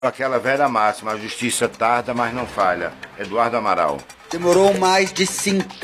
Aquela velha máxima, a justiça tarda, mas não falha. Eduardo Amaral. Demorou mais de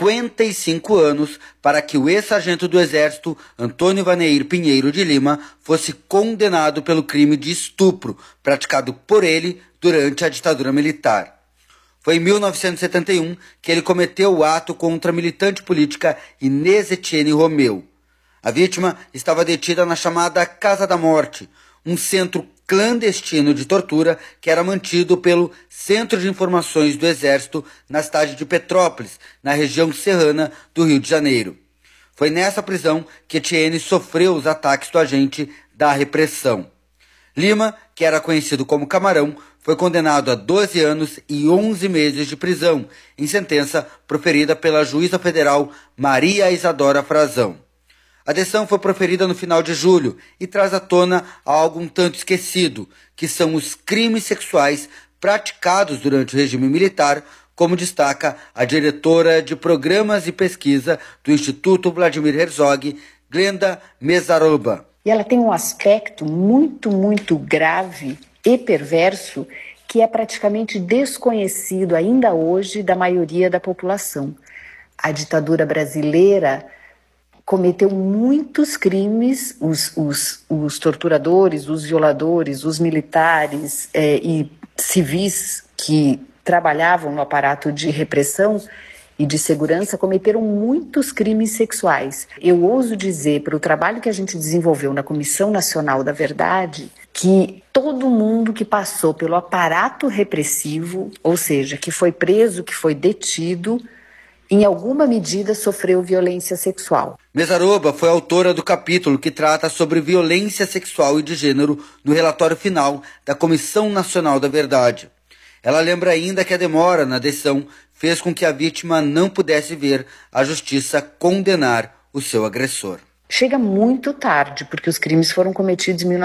55 anos para que o ex-sargento do Exército, Antônio Vaneir Pinheiro de Lima, fosse condenado pelo crime de estupro praticado por ele durante a ditadura militar. Foi em 1971 que ele cometeu o ato contra a militante política Inês Etienne Romeu. A vítima estava detida na chamada Casa da Morte, um centro clandestino de tortura que era mantido pelo Centro de Informações do Exército na cidade de Petrópolis, na região serrana do Rio de Janeiro. Foi nessa prisão que Etienne sofreu os ataques do agente da repressão. Lima, que era conhecido como Camarão, foi condenado a 12 anos e 11 meses de prisão, em sentença proferida pela juíza federal Maria Isadora Frazão. A decisão foi proferida no final de julho e traz à tona algo um tanto esquecido, que são os crimes sexuais praticados durante o regime militar, como destaca a diretora de Programas e Pesquisa do Instituto Vladimir Herzog, Glenda Mezaroba. E ela tem um aspecto muito grave e perverso que é praticamente desconhecido ainda hoje da maioria da população. A ditadura brasileira cometeu muitos crimes, os torturadores, os violadores, os militares e civis que trabalhavam no aparato de repressão e de segurança cometeram muitos crimes sexuais. Eu ouso dizer, pelo trabalho que a gente desenvolveu na Comissão Nacional da Verdade, que todo mundo que passou pelo aparato repressivo, ou seja, que foi preso, que foi detido, em alguma medida sofreu violência sexual. Mezaroba foi autora do capítulo que trata sobre violência sexual e de gênero no relatório final da Comissão Nacional da Verdade. Ela lembra ainda que a demora na decisão fez com que a vítima não pudesse ver a justiça condenar o seu agressor. Chega muito tarde, porque os crimes foram cometidos em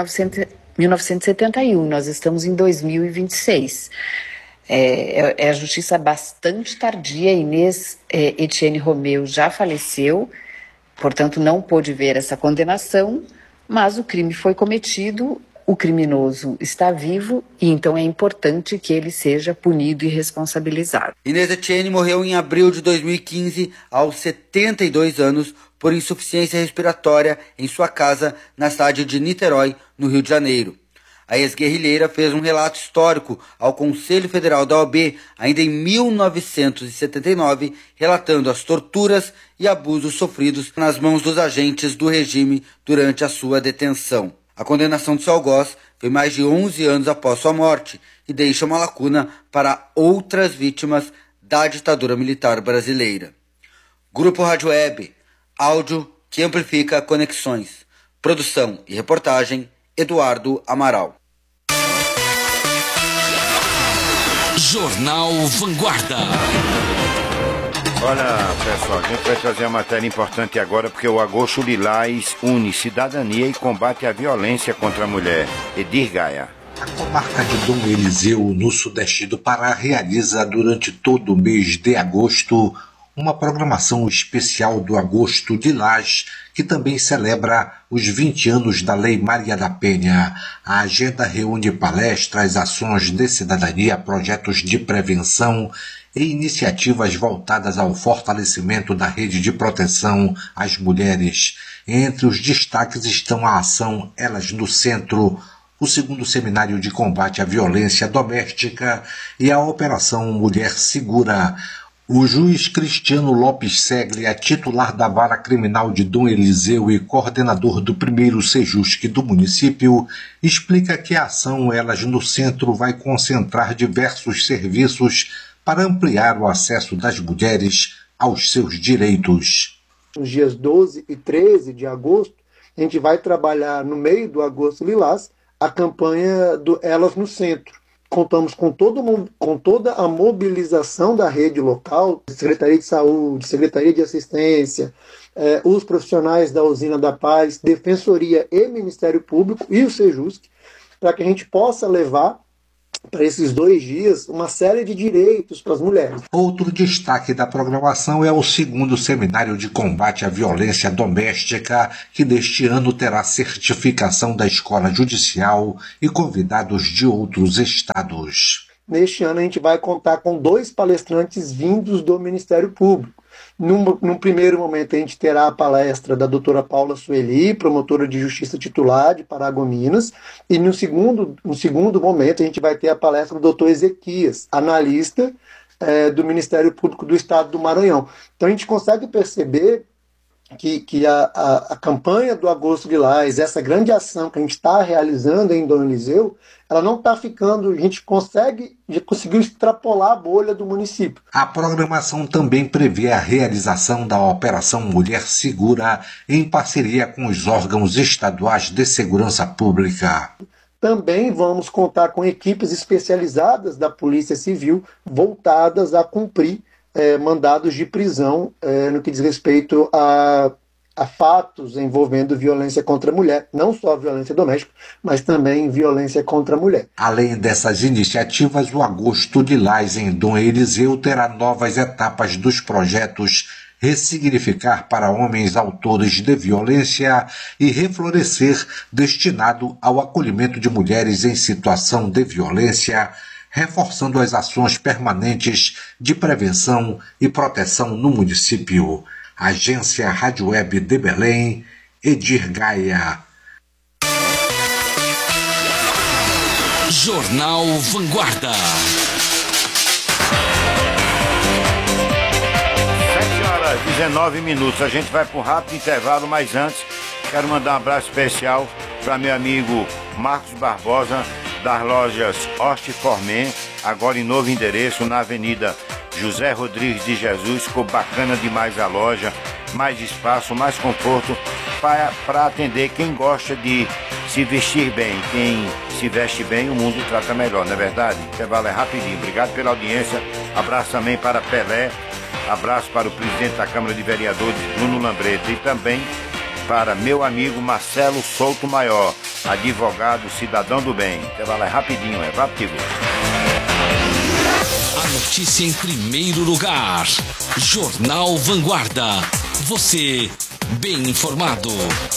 1971, nós estamos em 2026. É a justiça bastante tardia. Inês Etienne Romeu já faleceu, portanto não pôde ver essa condenação, mas o crime foi cometido, o criminoso está vivo e então é importante que ele seja punido e responsabilizado. Inês Etienne morreu em abril de 2015, aos 72 anos, por insuficiência respiratória em sua casa na cidade de Niterói, no Rio de Janeiro. A ex-guerrilheira fez um relato histórico ao Conselho Federal da OAB, ainda em 1979, relatando as torturas e abusos sofridos nas mãos dos agentes do regime durante a sua detenção. A condenação de seu algoz foi mais de 11 anos após sua morte e deixa uma lacuna para outras vítimas da ditadura militar brasileira. Grupo Rádio Web, áudio que amplifica conexões. Produção e reportagem, Eduardo Amaral. Jornal Vanguarda. Olha, pessoal, a gente vai trazer uma matéria importante agora, porque o Agosto Lilás une cidadania e combate à violência contra a mulher. Edir Gaia. A comarca de Dom Eliseu, no sudeste do Pará, realiza durante todo o mês de agosto uma programação especial do Agosto Lilás, que também celebra os 20 anos da Lei Maria da Penha. A agenda reúne palestras, ações de cidadania, projetos de prevenção e iniciativas voltadas ao fortalecimento da rede de proteção às mulheres. Entre os destaques estão a ação Elas no Centro, o segundo seminário de combate à violência doméstica e a Operação Mulher Segura. O juiz Cristiano Lopes Seglia, titular da Vara Criminal de Dom Eliseu e coordenador do primeiro Sejusc do município, explica que a ação Elas no Centro vai concentrar diversos serviços para ampliar o acesso das mulheres aos seus direitos. Nos dias 12 e 13 de agosto, a gente vai trabalhar no meio do Agosto Lilás a campanha do Elas no Centro. Contamos com toda a mobilização da rede local, Secretaria de Saúde, Secretaria de Assistência, os profissionais da Usina da Paz, Defensoria e Ministério Público e o Sejusc, para que a gente possa levar para esses 2 dias, uma série de direitos para as mulheres. Outro destaque da programação é o 2º Seminário de Combate à Violência Doméstica, que neste ano terá certificação da Escola Judicial e convidados de outros estados. Neste ano a gente vai contar com 2 palestrantes vindos do Ministério Público. Num primeiro momento a gente terá a palestra da doutora Paula Sueli, promotora de justiça titular de Paragominas, e no segundo momento a gente vai ter a palestra do doutor Ezequias, analista do Ministério Público do Estado do Maranhão. Então a gente consegue perceber que a campanha do Agosto Lilás, essa grande ação que a gente está realizando em Dom Eliseu, ela não está ficando, a gente conseguiu extrapolar a bolha do município. A programação também prevê a realização da Operação Mulher Segura em parceria com os órgãos estaduais de segurança pública. Também vamos contar com equipes especializadas da Polícia Civil voltadas a cumprir mandados de prisão no que diz respeito a fatos envolvendo violência contra a mulher, não só violência doméstica, mas também violência contra a mulher. Além dessas iniciativas, o Agosto Lilás em Dom Eliseu terá novas etapas dos projetos Ressignificar para Homens Autores de Violência e Reflorescer, destinado ao acolhimento de mulheres em situação de violência, reforçando as ações permanentes de prevenção e proteção no município. Agência Rádio Web de Belém, Edir Gaia. Jornal Vanguarda. 7h19. A gente vai para um rápido intervalo, mas antes quero mandar um abraço especial para meu amigo Marcos Barbosa, das lojas Oste-Formen, agora em novo endereço, na Avenida José Rodrigues de Jesus. Ficou bacana demais a loja, mais espaço, mais conforto para atender quem gosta de se vestir bem. Quem se veste bem, o mundo trata melhor, não é verdade? O intervalo é rapidinho. Obrigado pela audiência. Abraço também para Pelé, abraço para o presidente da Câmara de Vereadores, Bruno Lambreta, e também para meu amigo Marcelo Souto Maior, advogado, cidadão do bem. O intervalo é rapidinho, é rápido. A notícia em primeiro lugar. Jornal Vanguarda. Você bem informado.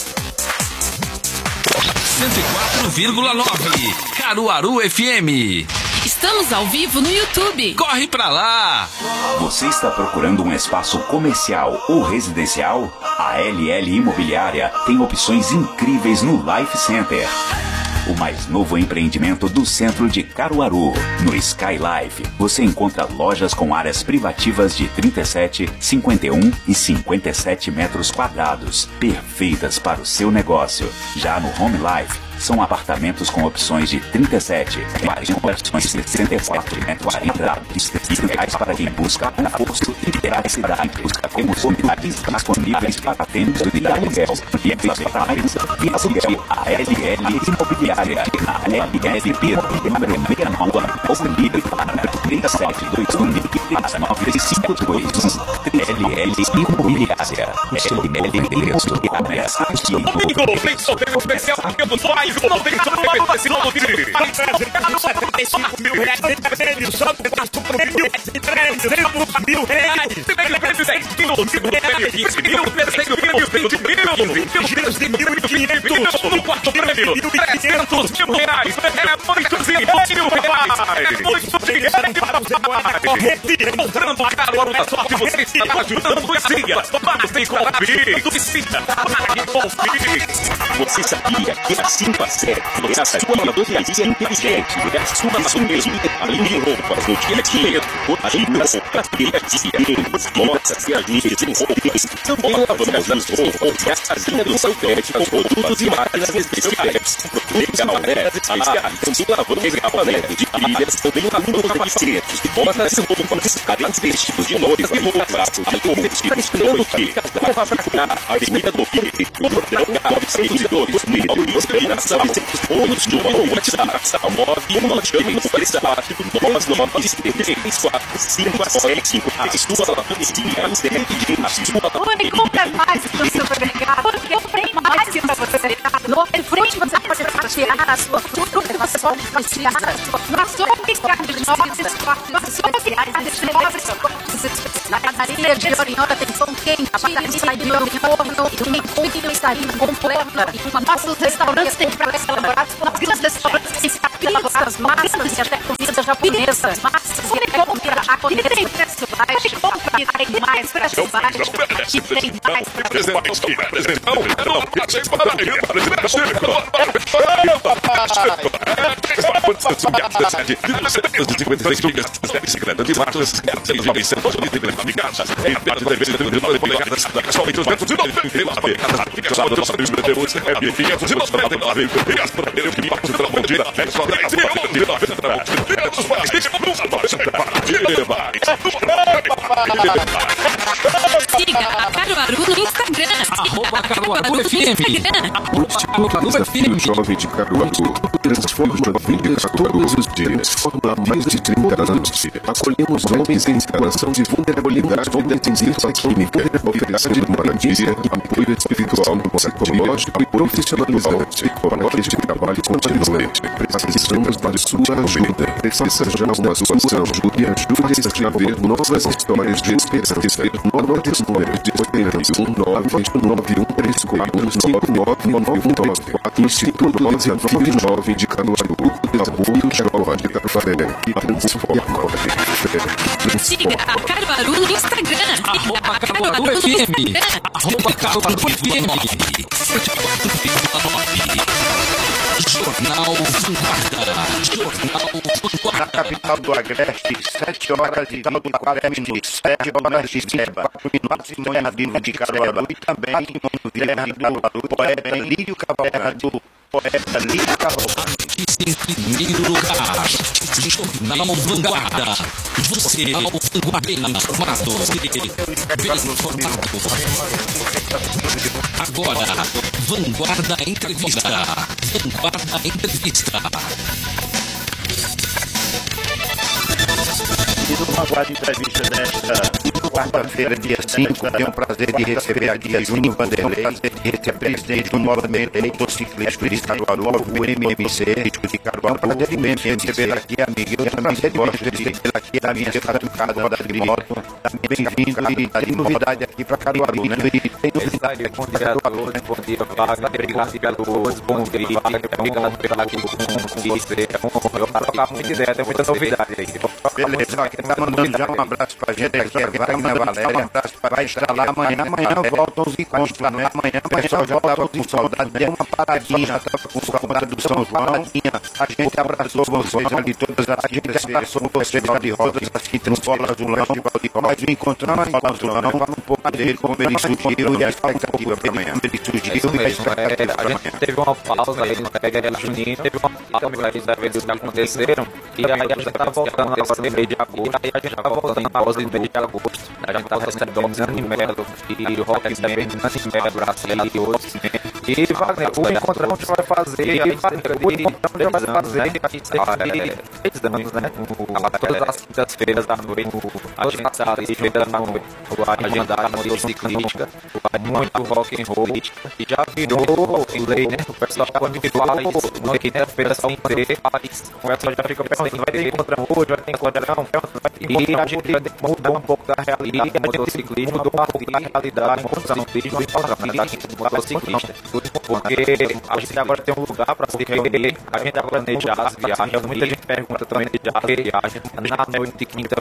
104,9 Caruaru FM. Estamos ao vivo no YouTube. Corre pra lá! Você está procurando um espaço comercial ou residencial? A LL Imobiliária tem opções incríveis no Life Center, o mais novo empreendimento do centro de Caruaru. No Sky Life, você encontra lojas com áreas privativas de 37, 51 e 57 metros quadrados, perfeitas para o seu negócio. Já no Home Life, são apartamentos com opções de 37, 40, 64 metros quadrados, ideais para quem busca conforto e praticidade, busca comodidades disponíveis para vendas de aluguel e aluguel. A LL Imobiliária, a LLP, primeira rua, Livre para 37, 2019, LL Imobiliária, LL endereço e começa aqui. Domingo, tem sorteio especial porque eu não não tem sorteio desse novo time. R$75 mil prêmio, só com 4 mil reais. Primeiro prêmio 10 mil, segundo prêmio 15 mil, terceiro prêmio 20 mil, giros de 1.500, no quarto prêmio 300 mil reais. É muitos e muitos mil reais. Muito dinheiro para os demais. Encontrando a Caruaru da sorte, você está ajudando os dias. Mas tem Colabir, Ducida, Você sabia que assim você essa escola do país é inteligente, sua nação mesmo, além de roupas no dia a dia, ajudas, praticas, moças e agentes, também lavamos as roupas e a casinha do seu pet com produtos e máquinas especiais. Legal, né? Lavamos de pilhas, também o mundo capacete Direitos de botas, roupas, vestidos de noiva e roupas, vestidos de noiva, Avenida do Rio, Bordão 902, Milhões, 900 de uma WhatsApp, 91334 a sua vizinha Oi, compra mais no supermercado, porque eu tenho mais que você. No frente você pode tirar a sua fruta, você pode tirar a sua. Nós somos carne de nós somos reais, na padaria de Orionha tem pão quente, a padaria de forno, tem muito estarinho completa. Nossos restaurantes têm pratos elaborados, grandes restaurantes têm pizzas, massas e até comida japonesa. Massas, e compra japonesa tem preço baixo, compra tem mais preço baixo, aqui tem mais preço baixo. Bicicleta de marchas, 900 litros de casa, em perto de 39 polegadas, somente os metros de 99. Sábado, nós sabemos que temos 599. E as primeiras que passam pela Bondira, é só 10 de 90. Os pais que Siga a Caruaru no Instagram. @CaruaruFM. O jovem de Caruaru transforma vidas todos os dias. Há mais de 30 anos, acolhemos homens em instalação de vulnerabilidade intensiva química, oferecendo moradia, apoio espiritual, psicológico e profissionalizante. Para que este trabalho continue, precisamos da sua ajuda. Faça já uma doação e ajude a escrever novas histórias de esperança. Anote os números de 991345999 Instituto 99 de Caruaru, Desabuto Jovem de Caruaru e transforma. Siga a Caruaru no Instagram. @CaruaruFM. @CaruaruFM. Jornal Vanguarda. Na capital do Agreste, 7 horas e 24 minutos. 7 horas e 24 minutos. Simone Abrino de Caruaru e também no Guilherme do poeta Lírio Cavalcante. Poeta Lírio Cavalcante. Em primeiro lugar, Jornal Vanguarda. Você bem informado. Agora, Vanguarda Entrevista. Vanguarda Entrevista. Uma guarda entrevista desta quarta-feira, dia 5, tenho o prazer de receber aqui a Júnior Vanderlei, presidente do novamente eleito ciclista de Caruaru, o MMC de Caruaru. Prazer imenso receber aqui, amigo. Eu também gosto de receber aqui a minha cidade roda de moto. Bem-vindo e tem novidade aqui para Caruaru, né? Tem novidade aqui para Caruaru. Bom dia, Wagner. Obrigado pelo bom dia. Obrigado pela conquista. Eu vou trocar muita ideia, tem muita novidade aí. Beleza, quem tá mandando já um abraço pra gente aqui, Wagner Valéria, um abraço vai estar lá amanhã voltam os encontros lá, né? Amanhã o pessoal já tava com saudade, deu uma paradinha, já tava com saudade do São João, a gente abraçou vocês ali, todas a gente abraçou vocês ali, rodas assim, Transpolo Azulão, nós o encontramos em Azulão, fala um pouco dele, como ele surgiu e a expectativa pra amanhã, ele surgiu e a expectativa pra amanhã. Teve uma pausa aí no Pega Juninho, teve uma pausa aí das vezes que aconteceram, e aí a gente tá voltando agora no mês de agosto, aí a gente tá voltando em pausa no mês de agosto, a gente tá recebendo Dani Melo e o Rock Band, Dani Melo, Brasil e outros, e Wagner, o encontrão a gente vai fazer, o encontrão vai fazer, anos, né, todas as quintas-feiras da noite, a gente tá ali, a agendar a motociclística, muito rock and roll, e já virou lei, né, o pessoal quando fala isso, no quinta-feira só inteira, o pessoal já fica pensando, vai ter encontrão hoje, vai ter encontrão, e a gente mudou um pouco da realidade, o motociclismo mudou um pouco da realidade, o motociclismo do motociclista, porque a gente agora tem um lugar para se reunir, a gente agora planeja as viagens, muita gente pergunta também de viagem, na noite de quinta-feira,